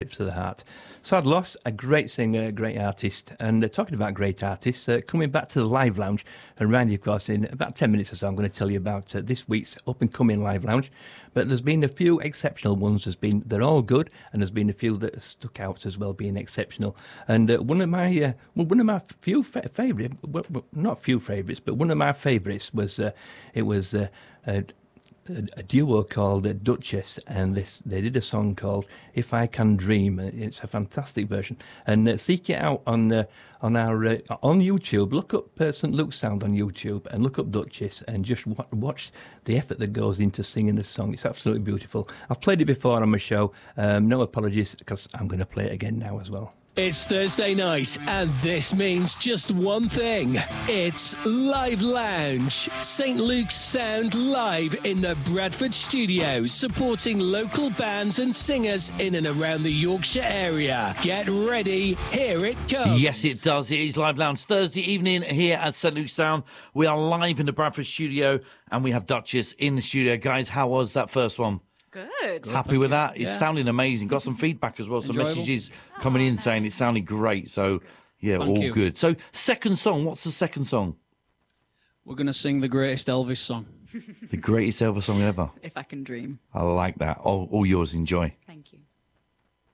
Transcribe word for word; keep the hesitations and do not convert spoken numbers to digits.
Trips to the Heart. Sad loss, a great singer, a great artist. And uh, talking about great artists, uh, coming back to the Live Lounge, and Randy, of course, in about ten minutes or so, I'm going to tell you about uh, this week's up-and-coming Live Lounge. But there's been a few exceptional ones. There's been, they're all good, and there's been a few that stuck out as well, being exceptional. And uh, one of my, uh, well, one of my few fa- favourites, well, not few favourites, but one of my favourites was, uh, it was uh, uh, a duo called uh, Duchess, and this they did a song called "If I Can Dream." It's a fantastic version, and uh, seek it out on uh, on our uh, on YouTube. Look up uh, Saint Luke's Sound on YouTube, and look up Duchess, and just w- watch the effort that goes into singing the song. It's absolutely beautiful. I've played it before on my show. Um, no apologies, because I'm going to play it again now as well. It's Thursday night, and this means just one thing. It's Live Lounge. Saint Luke's Sound live in the Bradford studio, supporting local bands and singers in and around the Yorkshire area. Get ready, here it comes. Yes, it does. It is Live Lounge Thursday evening here at Saint Luke's Sound. We are live in the Bradford studio, and we have Duchess in the studio. Guys, how was that first one? Good. Happy with that? It's Yeah. sounding amazing. Got some feedback as well. Some Enjoyable. messages coming in saying it sounded great. So, yeah, Thank all you. good. So, second song. What's the second song? We're going to sing the greatest Elvis song. The greatest ever song ever. If I Can Dream. I like that. All, all yours. Enjoy. Thank you.